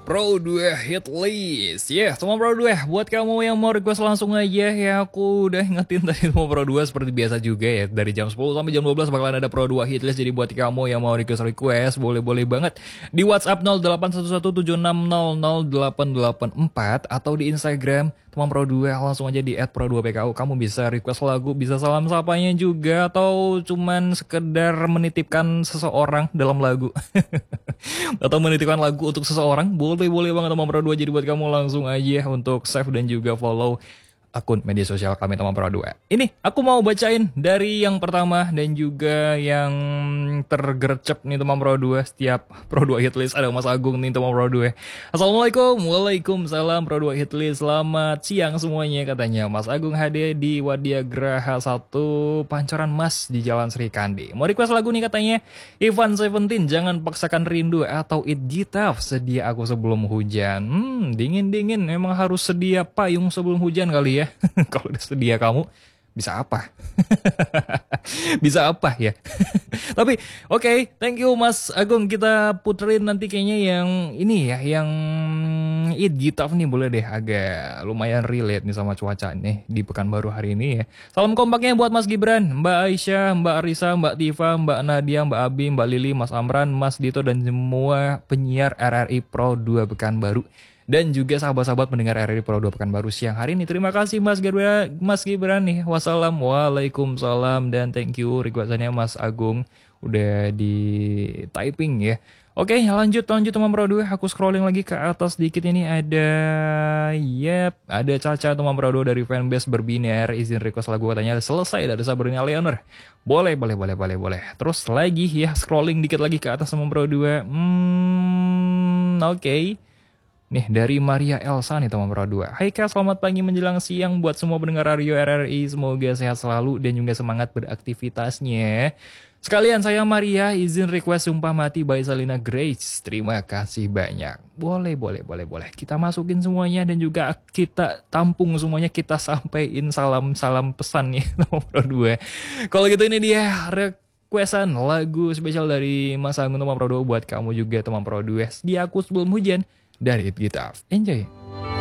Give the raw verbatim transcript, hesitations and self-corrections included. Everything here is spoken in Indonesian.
Pro dua Hit List. Ya, yeah, semua Pro dua. Buat kamu yang mau request langsung aja ya, aku udah ingetin tadi semua Pro dua seperti biasa juga ya. Dari jam sepuluh sampai jam dua belas bakalan ada Pro dua Hit List. Jadi buat kamu yang mau request-request, boleh-boleh banget di WhatsApp nol delapan satu satu tujuh enam nol nol delapan delapan empat atau di Instagram teman Pro dua, langsung aja di et pro dua p k u. Kamu bisa request lagu, bisa salam sapanya juga, atau cuman sekedar menitipkan seseorang dalam lagu. Atau menitipkan lagu untuk seseorang, boleh-boleh banget teman Pro dua. Jadi buat kamu langsung aja untuk save dan juga follow akun media sosial kami teman Pro dua. Ini aku mau bacain dari yang pertama dan juga yang tergercep nih teman Pro dua. Setiap Pro dua Hitlist ada Mas Agung nih teman Pro dua. Assalamualaikum. Waalaikumsalam Pro dua Hitlist. Selamat siang semuanya, katanya Mas Agung H D di Wadia Graha satu Pancoran Mas di Jalan Sri Kandi. Mau request lagu nih katanya Ivan Seventeen, Jangan Paksakan Rindu, atau It Gitaf, Sedia Aku Sebelum Hujan. Hmm, dingin-dingin memang harus sedia payung sebelum hujan kali ya. Kalau udah sedia kamu bisa apa? Bisa apa ya? Tapi oke, okay, thank you Mas Agung. Kita puterin nanti kayaknya yang ini ya, yang It Gitaf nih, boleh deh, agak lumayan relate nih sama cuaca nih di Pekanbaru hari ini ya. Salam kompaknya buat Mas Gibran, Mbak Aisyah, Mbak Arisa, Mbak Tifa, Mbak Nadia, Mbak Abi, Mbak Lili, Mas Amran, Mas Dito, dan semua penyiar R R I Pro dua Pekanbaru. Dan juga sahabat-sahabat mendengar R R I Pro dua Pekanbaru siang hari ini. Terima kasih Mas Gibran, Mas Gibran nih. Wassalam, waalaikumsalam, dan thank you requestannya Mas Agung udah di typing ya. Oke, lanjut lanjut teman Pro dua. Aku scrolling lagi ke atas dikit, ini ada yep, ada Caca teman Pro dua dari fanbase Berbinar, izin request lagu katanya selesai dari Sabrina Leonor. Boleh, boleh, boleh, boleh, boleh. Terus lagi ya, scrolling dikit lagi ke atas teman Pro dua. Hmm, oke. Okay. Nih dari Maria Elsa nih teman Pro dua. Hai Kak, selamat pagi menjelang siang buat semua pendengar radio R R I. Semoga sehat selalu dan juga semangat beraktivitasnya. Sekalian saya Maria izin request Sumpah Mati by Salina Grace. Terima kasih banyak. Boleh, boleh, boleh, boleh. Kita masukin semuanya dan juga kita tampung semuanya. Kita sampein salam-salam pesannya teman Pro dua. Kalau gitu ini dia requestan lagu spesial dari Mas Agung teman Pro dua buat kamu juga teman Pro dua. Di Aku Sebelum Hujan dari It Gitaf. Enjoy.